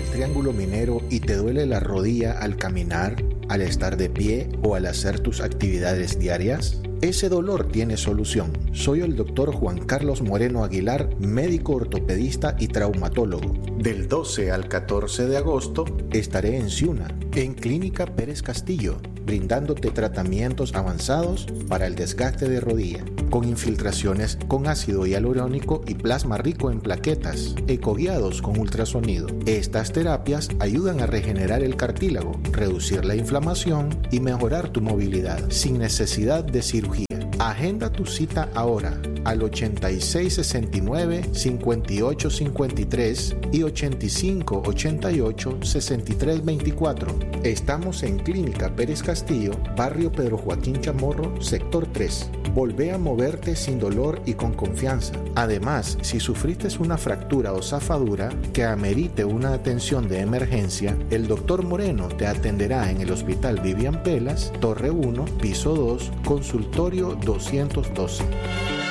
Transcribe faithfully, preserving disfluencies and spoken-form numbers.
Triángulo Minero y te duele la rodilla al caminar, al estar de pie o al hacer tus actividades diarias? Ese dolor tiene solución. Soy el doctor Juan Carlos Moreno Aguilar, médico ortopedista y traumatólogo. Del doce al catorce de agosto estaré en Ciuna, en Clínica Pérez Castillo, brindándote tratamientos avanzados para el desgaste de rodilla, con infiltraciones con ácido hialurónico y plasma rico en plaquetas, ecoguiados con ultrasonido. Estas terapias ayudan a regenerar el cartílago, reducir la inflamación y mejorar tu movilidad sin necesidad de cirugía. Agenda tu cita ahora al ochenta y seis sesenta y nueve, cincuenta y ocho cincuenta y tres y ochenta y cinco ochenta y ocho sesenta y tres veinticuatro. Estamos en Clínica Pérez Castillo, barrio Pedro Joaquín Chamorro, sector tres. Volvé a moverte sin dolor y con confianza. Además, si sufriste una fractura o zafadura que amerite una atención de emergencia, el doctor Moreno te atenderá en el Hospital Vivian Pelas, Torre uno, piso dos, consultorio doscientos doce.